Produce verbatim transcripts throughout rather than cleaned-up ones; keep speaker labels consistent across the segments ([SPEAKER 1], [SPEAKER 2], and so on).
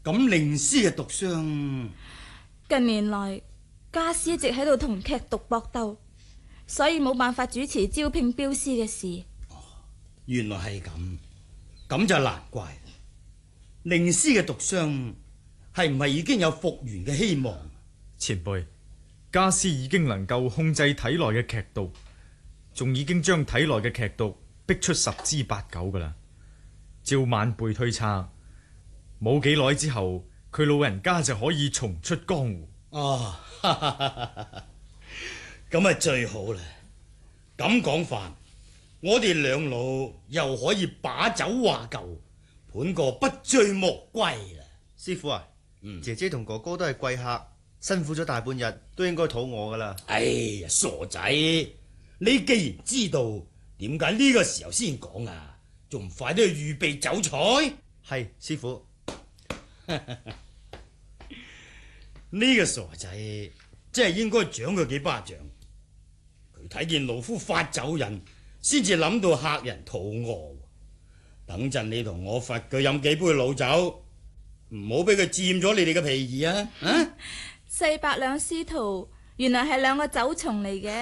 [SPEAKER 1] 咁令師嘅毒傷，
[SPEAKER 2] 近年來家師一直喺度同劇毒搏鬥，所以冇辦法主持招聘鏢師嘅事。
[SPEAKER 1] 哦，原來係咁，咁就難怪。令師嘅毒傷係唔係已經有復原嘅希望？
[SPEAKER 3] 前輩，家師已經能夠控制體內嘅劇毒，仲已經將體內嘅劇毒逼出十之八九噶啦。照晚輩推測，冇幾耐之後，佢老人家就可以重出江湖。
[SPEAKER 1] 哦，咁啊最好啦！咁講法，我哋兩老又可以把酒話舊，盤個不醉莫歸啦。
[SPEAKER 4] 師傅啊，
[SPEAKER 1] 嗯，
[SPEAKER 4] 姐姐同哥哥都係貴客，辛苦咗大半日，都應該肚餓噶啦。
[SPEAKER 1] 哎呀，傻仔，你既然知道，點解呢個時候先講啊？仲唔快啲去預備酒菜？
[SPEAKER 4] 係，師傅。
[SPEAKER 1] 呢個傻仔真係應該掌佢幾巴掌。佢睇見老夫發酒癮，先至諗到客人肚餓。等陣你同我罰佢飲幾杯老酒，唔好俾佢佔咗你哋嘅便宜啊！啊，
[SPEAKER 2] 世伯兩師徒原來係兩個酒蟲嚟嘅。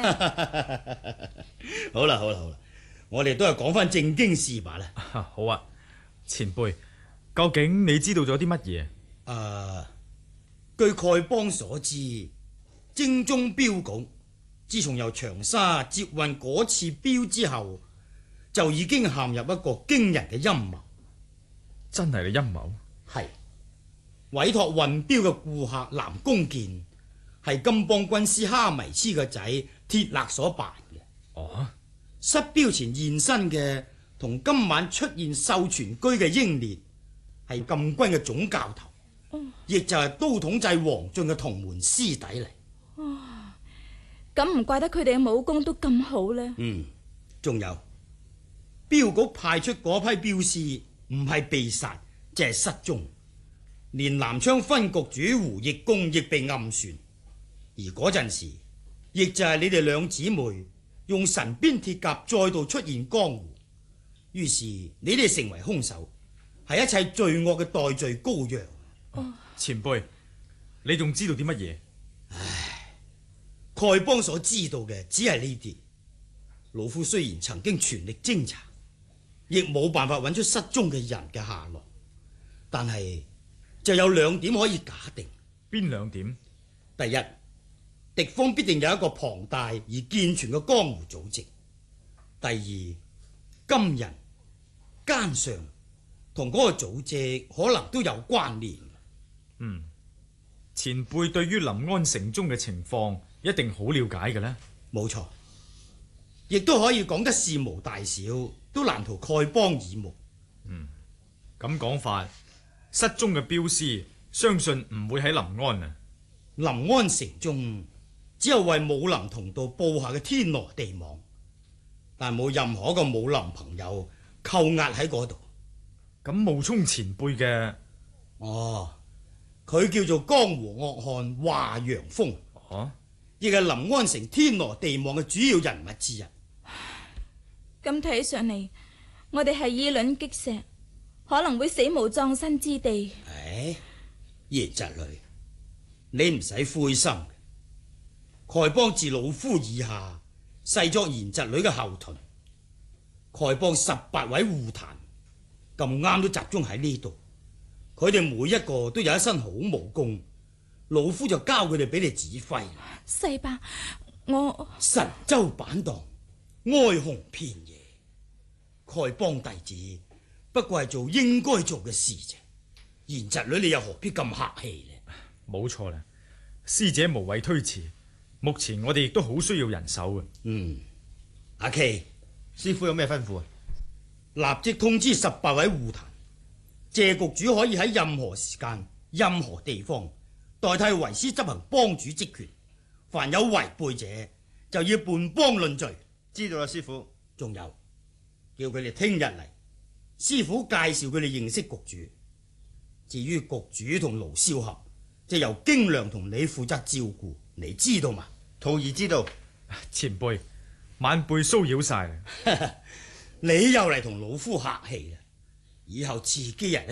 [SPEAKER 1] 好啦好啦好啦，我哋都係講翻正經事吧啦。
[SPEAKER 3] 好啊，前輩，究竟你知道咗啲乜嘢？
[SPEAKER 1] 啊，據丐幫所知，精忠鏢局自從由長沙接運嗰次鏢之後，就已經陷入一個驚人嘅陰謀。
[SPEAKER 3] 真係嘅陰謀？
[SPEAKER 1] 係委託運鏢嘅顧客南宮健，係金邦軍師哈迷痴個仔鐵勒所辦嘅。
[SPEAKER 3] 哦，
[SPEAKER 1] 失鏢前現身嘅，同今晚出現秀全居嘅英烈，係禁軍嘅總教頭，亦、嗯、就係都統制王進嘅同門師弟嚟。
[SPEAKER 2] 哇，咁唔怪得佢哋嘅武功都咁好呢。
[SPEAKER 1] 嗯，仲有鏢局派出嗰批鏢師，唔係被殺，就係失蹤。連南昌分局主胡易公亦被暗算，而嗰陣時，亦就係你哋兩姊妹用神鞭鐵甲再度出現江湖，於是你哋成為兇手，係一切罪惡嘅代罪羔羊。
[SPEAKER 2] 哦，
[SPEAKER 3] 前輩，你仲知道啲乜嘢？
[SPEAKER 1] 唉，丐幫所知道嘅只係呢啲。老夫雖然曾經全力偵查，亦冇辦法揾出失蹤嘅人嘅下落，但係就有兩點可以假定。
[SPEAKER 3] 邊兩點？
[SPEAKER 1] 第一，敵方必定有一個龐大而健全嘅江湖組織。第二，金人奸上同嗰個組織可能都有關聯。
[SPEAKER 3] 嗯，前輩對於臨安城中嘅情況一定好了解嘅呢？
[SPEAKER 1] 冇錯，亦都可以講得事無大小，都難逃丐幫耳目。
[SPEAKER 3] 嗯，咁講法，失蹤嘅鏢師相信唔會喺臨安啊。
[SPEAKER 1] 臨安城中只有為武林同道布下嘅天羅地網，但冇任何一個武林朋友扣押喺嗰度。
[SPEAKER 3] 咁冒充前輩嘅，
[SPEAKER 1] 哦，佢叫做江湖惡漢華陽鋒，
[SPEAKER 3] 哦，
[SPEAKER 1] 亦係臨安城天羅地網嘅主要人物之一。
[SPEAKER 2] 咁睇上嚟，我哋係以卵擊石，可能會死無葬身之地。
[SPEAKER 1] 唉，葉侄女，你唔使灰心。丐幫自老夫以下，誓作賢侄女嘅後盾。丐幫十八位護壇咁啱都集中喺呢度，佢哋每一個都有一身好武功，老夫就交佢哋俾你指揮。
[SPEAKER 2] 世伯，我
[SPEAKER 1] 神州板蕩，哀鴻遍野。丐幫弟子不過係做應該做嘅事啫，賢侄女你又何必咁客氣呢？
[SPEAKER 3] 冇錯啦，師姐無謂推辭。目前我哋亦都好需要人手嘅。
[SPEAKER 1] 嗯，阿琪，
[SPEAKER 4] 師傅有咩吩咐啊？
[SPEAKER 1] 立即通知十八位護壇，謝局主可以喺任何時間、任何地方代替為師執行幫主職權。凡有違背者，就要叛幫論罪。
[SPEAKER 4] 知道啦，師傅。
[SPEAKER 1] 仲有，叫佢哋聽日嚟，師傅介紹佢哋認識局主。至於局主同盧少俠，就由京良同你負責照顧，你知道嘛？
[SPEAKER 4] 徒兒知道。
[SPEAKER 3] 前輩，晚輩騷擾晒啦。
[SPEAKER 1] 你又嚟同老夫客氣啦！以後自己人